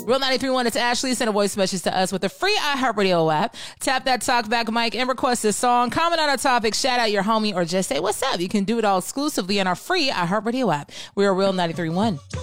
Real 93.1, it's Ashley. Send a voice message to us with the free iHeartRadio app. Tap that talkback mic and request a song. Comment on our topic, shout out your homie, or just say what's up. You can do it all exclusively in our free iHeartRadio app. We are Real 93.1.